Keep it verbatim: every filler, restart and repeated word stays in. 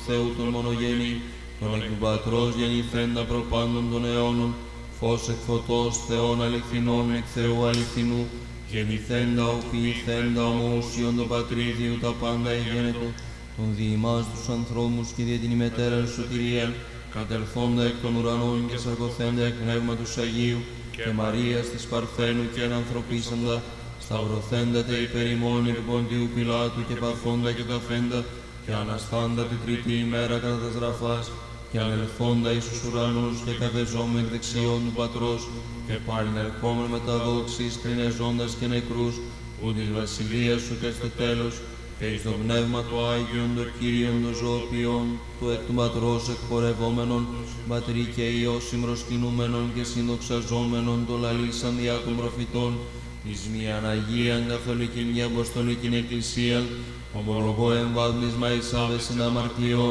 Θεού τον μονογενή, τον εκ του Πατρός γεννηθέντα προπάντων των αιώνων, φως εκ φωτός Θεών αληθινών εκ Θεού αληθινού, γεννηθέντα οποιηθέντα ομοούσιον το Πατρίδιου τα πάντα εγένετο, τον δι' ημάς τους ανθρώπους και δια την ημετέραν σωτηρίαν, κατελθόντα εκ των ουρανών και σαρκωθέντα εκ πνεύματος Αγίου, και Μαρίας της Παρθένου και ανθρωπίσαντα, σταυρωθέντα τε υπέρ ημών επί Ποντίου Πιλάτου και παθόντα και καφέντα, και αναστάντα τη τρίτη ημέρα κατά τας γραφάς, και ανελθόντα εις τους ουρανούς και καθεζόμεν εκ δεξιών του Πατρός, και πάλιν ερχόμεν με τα δόξης κρινεζόντας και νεκρούς, ου της βασιλείας σου και στο τέλος, και εις το πνεύμα του Άγιον, το Κύριον των ζωοποιών, του εκ του Πατρός εκπορευόμενον, Πατρί και Υιό συμπροσκυνούμενον και συνδοξαζόμενον, το λαλήσαν διά των προφητών, εις μίαν Αγίαν Καθολικήν και Αποστολικήν Εκκλησίαν, ομολογώ εμβάθμισμα εις άβεσιν αμαρτιών,